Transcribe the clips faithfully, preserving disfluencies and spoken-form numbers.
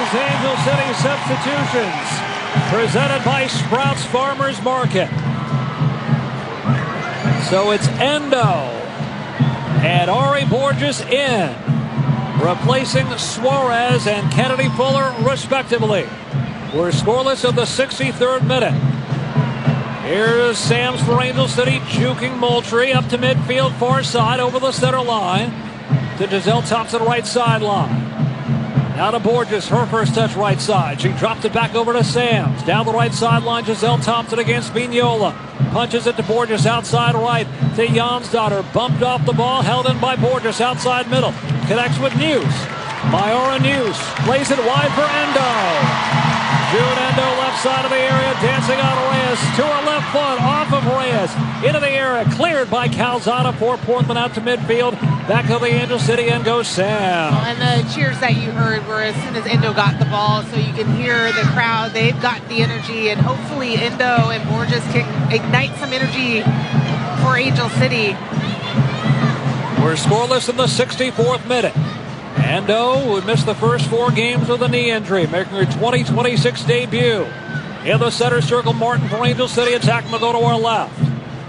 Those Angel City substitutions presented by Sprouts Farmers Market. So it's Endo and Ari Borges in, replacing Suarez and Kennedy Fuller, respectively. We're scoreless in the sixty-third minute. Here's Sams for Angel City, juking Moultrie up to midfield, far side, over the center line to Giselle Thompson, right sideline. Now to Borges, her first touch right side. She dropped it back over to Sams. Down the right sideline, Giselle Thompson against Vignola. Punches it to Borges outside right to Jonsdottir. Bumped off the ball, held in by Borges outside middle. Connects with News. Mayara News plays it wide for Endo. June Endo left side of the area, dancing on Reyes. To her left foot, off of Reyes. Into the area, cleared by Calzada for Portland out to midfield. Back to the Angel City, and goes Sam. Well, and the cheers that you heard were as soon as Endo got the ball, so you can hear the crowd. They've got the energy, and hopefully Endo and Borges can ignite some energy for Angel City. We're scoreless in the sixty-fourth minute. Endo, who missed the first four games with a knee injury, making her twenty twenty-six debut. In the center circle, Martin for Angel City. Attack will go to our left.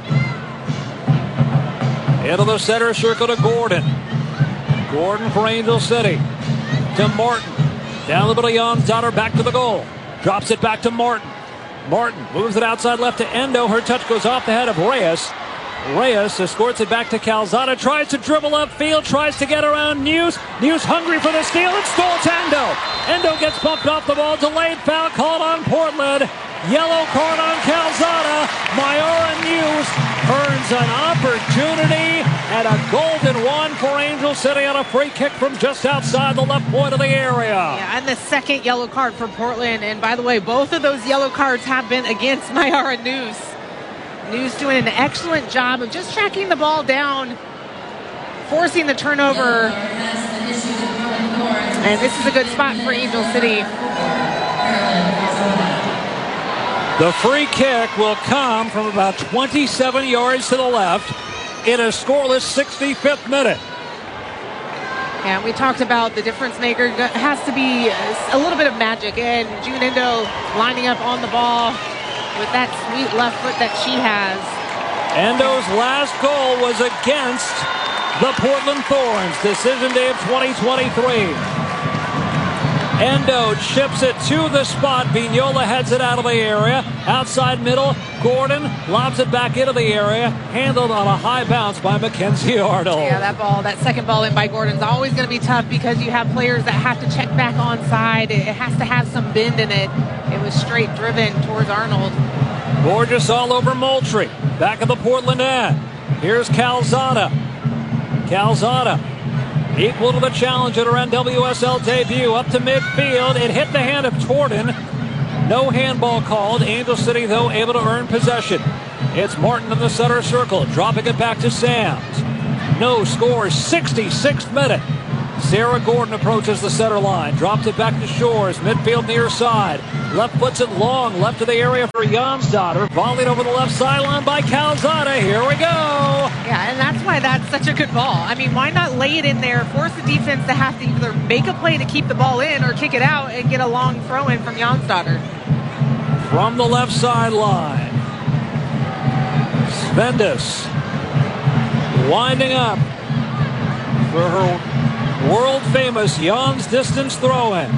Into the center circle to Gordon. Gordon for Angel City. To Martin. Down the middle, Jonsdottir back to the goal. Drops it back to Martin. Martin moves it outside left to Endo. Her touch goes off the head of Reyes. Reyes escorts it back to Calzada. Tries to dribble upfield. Tries to get around News. News hungry for the steal. It's stolen to Endo. Endo gets bumped off the ball. Delayed foul called on Portland. Yellow card on Calzada. Mayara News earns an opportunity and a golden one for Angel City on a free kick from just outside the left point of the area. Yeah, and the second yellow card for Portland. And by the way, both of those yellow cards have been against Mayara News. News doing an excellent job of just tracking the ball down, forcing the turnover. And this is a good spot for Angel City. The free kick will come from about twenty-seven yards to the left in a scoreless sixty-fifth minute. And we talked about the difference maker. It has to be a little bit of magic. And June Endo lining up on the ball with that sweet left foot that she has. Endo's last goal was against the Portland Thorns. Decision day of twenty twenty-three. Endo chips it to the spot. Vignola heads it out of the area. Outside middle, Gordon lobs it back into the area. Handled on a high bounce by Mackenzie Arnold. Yeah, that ball, that second ball in by Gordon's always going to be tough because you have players that have to check back onside. It has to have some bend in it. It was straight driven towards Arnold. Borges all over Moultrie. Back of the Portland end. Here's Calzada. Calzada equal to the challenge at her N W S L debut. Up to midfield. It hit the hand of Torden. No handball called. Angel City, though, able to earn possession. It's Martin in the center circle. Dropping it back to Sams. No score. sixty-sixth minute. Sarah Gordon approaches the center line. Drops it back to Shores. Midfield near side. Left puts it long. Left of the area for Jonsdottir. Volleyed over the left sideline by Calzada. Here we go. Yeah, and that's why that's such a good ball. I mean, why not lay it in there, force the defense to have to either make a play to keep the ball in or kick it out and get a long throw in from Jonsdottir. From the left sideline. Svendis winding up for her world-famous Jan's distance throw-in.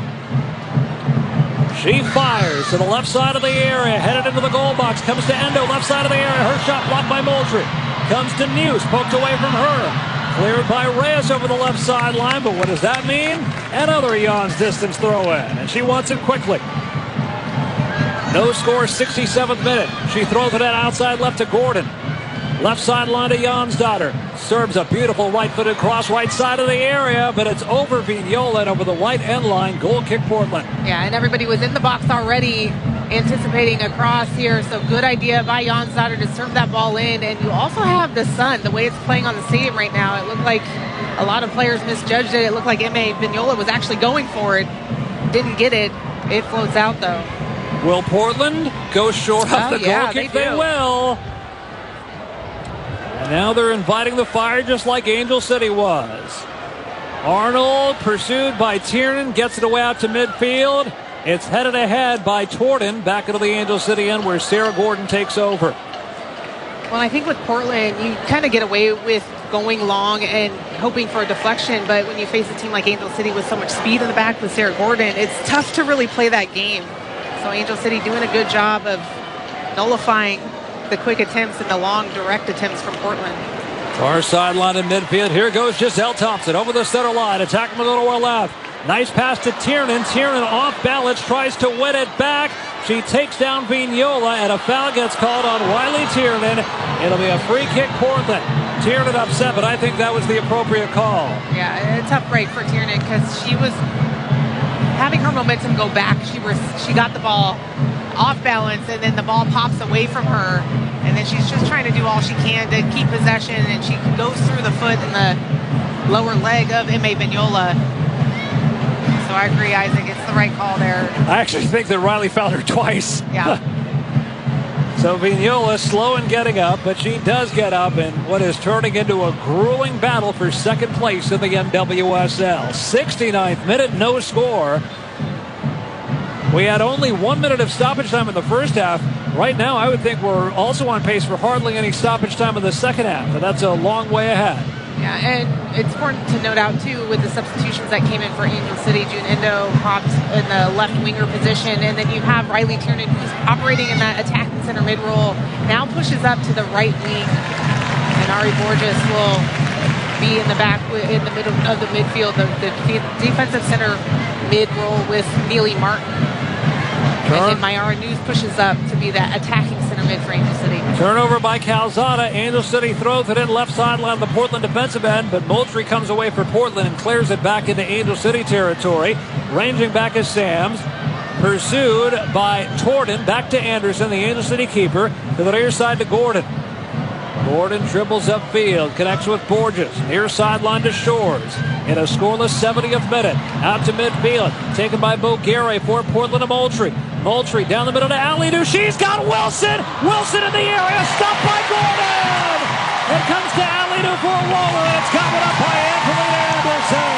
She fires to the left side of the area, headed into the goal box, comes to Endo, left side of the area, her shot blocked by Moultrie. Comes to News, poked away from her. Cleared by Reyes over the left sideline, but what does that mean? Another Jan's distance throw-in, and she wants it quickly. No score, sixty-seventh minute. She throws it out outside left to Gordon. Left sideline to Jonsdottir. Serves a beautiful right-footed cross right side of the area, but it's over Vignola and over the right end line. Goal kick Portland. Yeah, and everybody was in the box already anticipating a cross here, so good idea by Jonsdottir to serve that ball in. And you also have the sun, the way it's playing on the stadium right now. It looked like a lot of players misjudged it. It looked like M A Vignola was actually going for it. Didn't get it. It floats out, though. Will Portland go short of oh, the goal yeah, kick? They, they will. And now they're inviting the fire just like Angel City was. Arnold pursued by Tiernan, gets it away out to midfield. It's headed ahead by Torden back into the Angel City end where Sarah Gordon takes over. Well, I think with Portland, you kind of get away with going long and hoping for a deflection, but when you face a team like Angel City with so much speed in the back with Sarah Gordon, it's tough to really play that game. So Angel City doing a good job of nullifying the quick attempts and the long direct attempts from Portland. Far sideline in midfield. Here goes Giselle Thompson over the center line. Attack from the lower left. Nice pass to Tiernan. Tiernan off balance, tries to win it back. She takes down Vignola, and a foul gets called on Riley Tiernan. It'll be a free kick, Portland. Tiernan upset, but I think that was the appropriate call. Yeah, a tough break for Tiernan because she was having her momentum go back. She was she got the ball off balance, and then the ball pops away from her, and then she's just trying to do all she can to keep possession, and she goes through the foot and the lower leg of Ime Vignola. So I agree, Isaac. It's the right call there. I actually think that Riley fouled her twice. Yeah. So Vignola slow in getting up, but she does get up in what is turning into a grueling battle for second place in the N W S L. sixty-ninth minute, no score. We had only one minute of stoppage time in the first half. Right now, I would think we're also on pace for hardly any stoppage time in the second half, but that's a long way ahead. Yeah, and it's important to note out, too, with the substitutions that came in for Angel City. June Endo popped in the left winger position, and then you have Riley Tiernan, who's operating in that attacking center mid role, now pushes up to the right wing, and Ari Borges will be in the back, in the middle of the midfield, the, the defensive center mid role with Neely Martin. And then Mayara News pushes up to be that attacking center mid for Angel City. Turnover by Calzada. Angel City throws it in left sideline, the Portland defensive end, but Moultrie comes away for Portland and clears it back into Angel City territory. Ranging back is Sams. Pursued by Torden. Back to Anderson, the Angel City keeper. To the near side to Gordon. Gordon dribbles upfield, connects with Borges. Near sideline to Shores. In a scoreless seventieth minute. Out to midfield. Taken by Boguere for Portland to Moultrie. Moultrie down the middle to Alidou. She's got Wilson. Wilson in the area. Stopped by Gordon. It comes to Alidou for a roller, and it's gotten up by Angelina Anderson.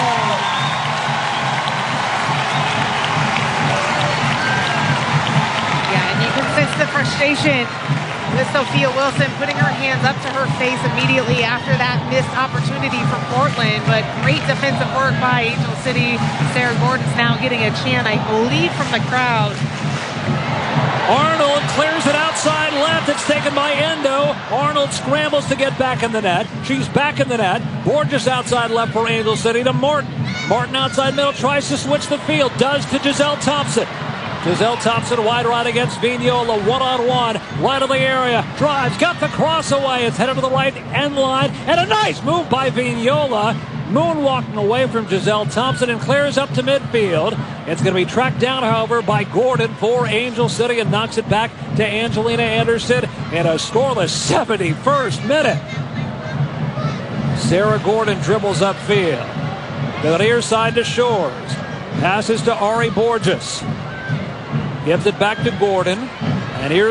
Yeah, and you can sense the frustration with Sophia Wilson putting her hands up to her face immediately after that missed opportunity for Portland. But great defensive work by Angel City. Sarah Gordon's now getting a chant, I believe, from the crowd. Arnold clears it outside left. It's taken by Endo. Arnold scrambles to get back in the net. She's back in the net. Borges outside left for Angel City to Martin. Martin outside middle tries to switch the field. Does to Giselle Thompson. Giselle Thompson wide right against Vignola, one-on-one, right of the area, drives, got the cross away, it's headed to the right end line, and a nice move by Vignola, moonwalking away from Giselle Thompson and clears up to midfield. It's going to be tracked down, however, by Gordon for Angel City and knocks it back to Angelina Anderson in a scoreless seventy-first minute. Sarah Gordon dribbles upfield. To the near side to Shores. Passes to Ari Borges. Gives it back to Gordon. And here's